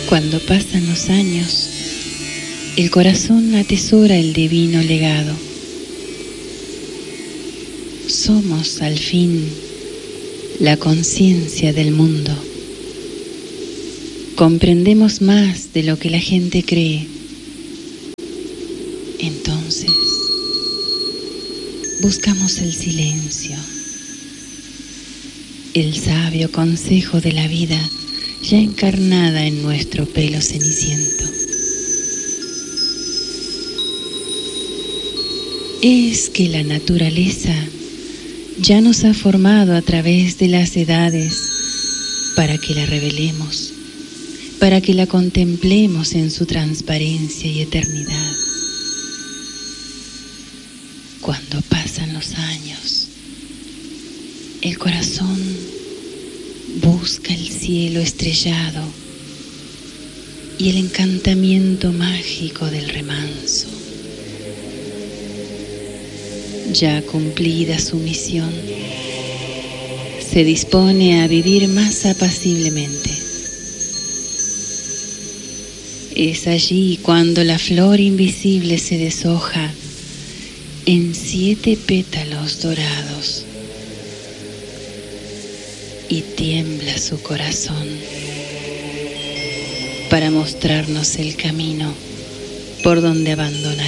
Cuando pasan los años, el corazón atesora el divino legado. Somos, al fin, la conciencia del mundo. Comprendemos más de lo que la gente cree. Entonces, buscamos el silencio, el sabio consejo de la vida ya encarnada en nuestro pelo ceniciento. Es que la naturaleza ya nos ha formado a través de las edades para que la revelemos, para que la contemplemos en su transparencia y eternidad. Cuando pasan los años, el corazón busca el cielo estrellado y el encantamiento mágico del remanso. Ya cumplida su misión, se dispone a vivir más apaciblemente. Es allí cuando la flor invisible se deshoja en 7 pétalos dorados y tiembla su corazón para mostrarnos el camino por donde abandonar.